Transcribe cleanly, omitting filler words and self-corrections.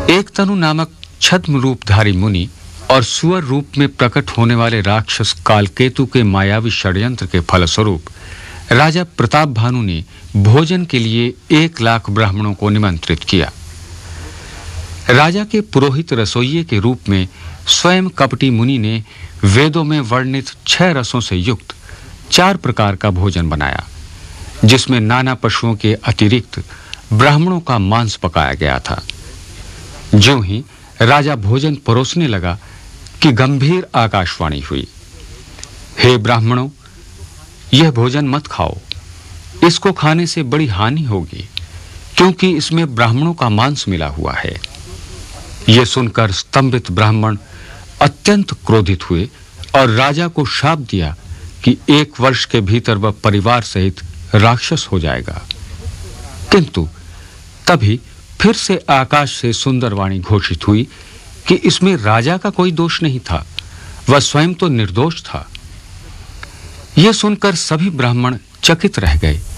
एक तनु नामक छद्म रूपधारी मुनि और सुअर रूप में प्रकट होने वाले राक्षस कालकेतु के मायावी षड्यंत्र के फलस्वरूप राजा प्रताप भानु ने भोजन के लिए 1,00,000 ब्राह्मणों को निमंत्रित किया। राजा के पुरोहित रसोइये के रूप में स्वयं कपटी मुनि ने वेदों में वर्णित 6 रसों से युक्त 4 प्रकार का भोजन बनाया, जिसमें नाना पशुओं के अतिरिक्त ब्राह्मणों का मांस पकाया गया था। ज्यों ही राजा भोजन परोसने लगा कि गंभीर आकाशवाणी हुई, हे ब्राह्मणों, यह भोजन मत खाओ, इसको खाने से बड़ी हानि होगी, क्योंकि इसमें ब्राह्मणों का मांस मिला हुआ है। यह सुनकर स्तंभित ब्राह्मण अत्यंत क्रोधित हुए और राजा को शाप दिया कि 1 वर्ष के भीतर वह परिवार सहित राक्षस हो जाएगा। किंतु तभी फिर से आकाश से सुंदर वाणी घोषित हुई कि इसमें राजा का कोई दोष नहीं था, वह स्वयं तो निर्दोष था। यह सुनकर सभी ब्राह्मण चकित रह गए